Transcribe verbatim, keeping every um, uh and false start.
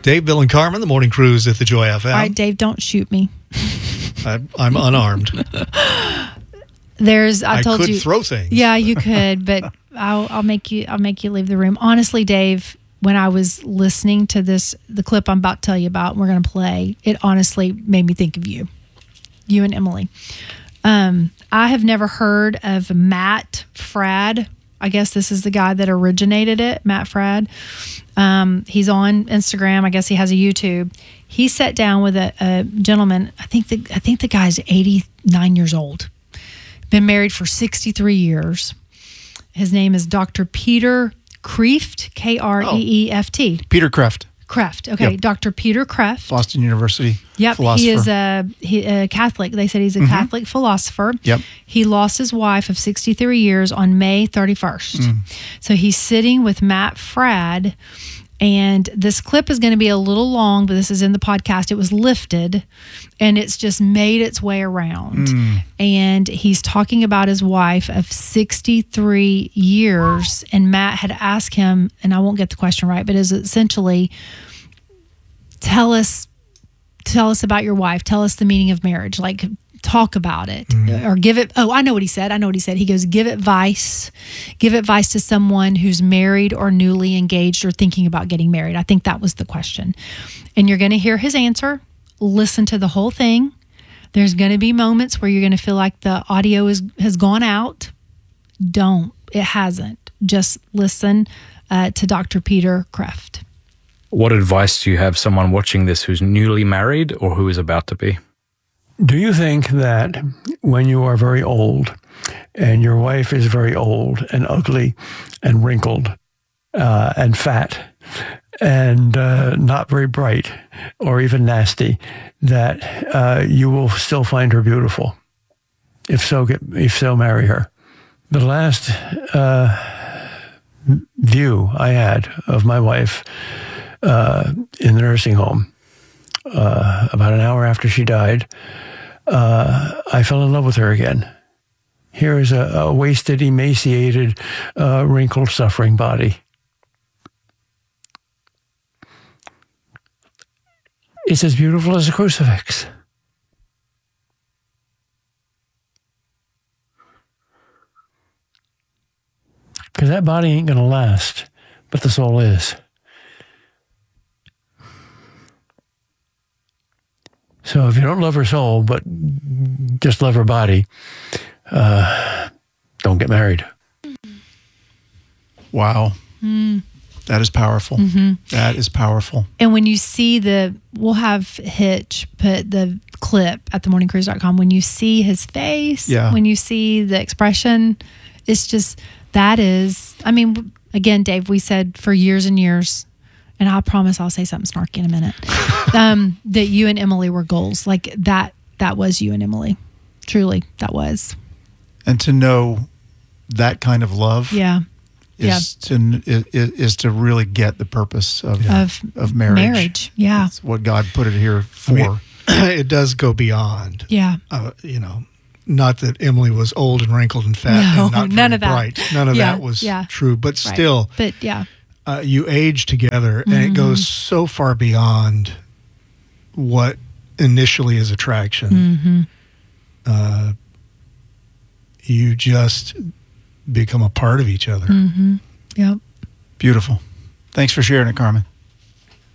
Dave, Bill, and Carmen, the morning cruise at the Joy F M. All right, Dave, don't shoot me. I, I'm unarmed. There's, I, I told could you. throw things. Yeah, you could, but I'll, I'll make you. I'll make you leave the room. Honestly, Dave, when I was listening to this, the clip I'm about to tell you about, and we're going to play, it honestly made me think of you, you and Emily. Um, I have never heard of Matt Fradd. I guess this is the guy that originated it, Matt Fradd. Um, he's on Instagram. I guess he has a YouTube. He sat down with a, a gentleman. I think the I think the guy's eighty-nine years old. Been married for sixty-three years. His name is Doctor Peter Kreeft, K R E E F T. Peter Kreeft. Kreeft. Okay, Yep. Doctor Peter Kreeft. Boston University. Yep, philosopher. he is a, he, a Catholic. They said he's a Mm-hmm. Catholic philosopher. Yep. He lost his wife of sixty-three years on May thirty-first. Mm. So he's sitting with Matt Fradd, and this clip is going to be a little long, but this is in the podcast. It was lifted, and it's just made its way around. Mm. And he's talking about his wife of sixty-three years, and Matt had asked him, and I won't get the question right, but is essentially, tell us tell us about your wife. Tell us the meaning of marriage. Like, talk about it. Mm. Or give it, oh, I know what he said. I know what he said. He goes, give advice. Give advice to someone who's married or newly engaged or thinking about getting married. I think that was the question. And you're going to hear his answer. Listen to the whole thing. There's going to be moments where you're going to feel like the audio is, has gone out. Don't. It hasn't. Just listen uh, to Doctor Peter Kreeft. What advice do you have someone watching this who's newly married or who is about to be? Do you think that when you are very old and your wife is very old and ugly and wrinkled uh, and fat and uh, not very bright or even nasty, that uh, you will still find her beautiful? If so, get, if so, marry her. The last uh, view I had of my wife Uh, in the nursing home, uh, about an hour after she died, uh, I fell in love with her again. Here is a, a wasted, emaciated, uh, wrinkled, suffering body. It's as beautiful as a crucifix. Because that body ain't going to last, but the soul is. So if you don't love her soul, but just love her body, uh, don't get married. Wow. Mm. That is powerful. Mm-hmm. That is powerful. And when you see the, we'll have Hitch put the clip at the morning cruise dot com. When you see his face, yeah. when you see the expression, it's just, that is, I mean, again, Dave, we said for years and years, and I promise I'll say something snarky in a minute, um, that you and Emily were goals. Like that, that was you and Emily. Truly, that was. And to know that kind of love yeah. is, yeah. to, is, is to really get the purpose of, of, of marriage. Marriage, yeah. That's what God put it here for. I mean, it does go beyond. Yeah. Uh, you know, not that Emily was old and wrinkled and fat No, and not none very of that. bright. None of Yeah, that was yeah. true. But Right. still, But yeah. uh, you age together, and Mm-hmm. it goes so far beyond what initially is attraction. Mm-hmm. Uh, you just become a part of each other. Mm-hmm. Yep. Beautiful. Thanks for sharing it, Carmen.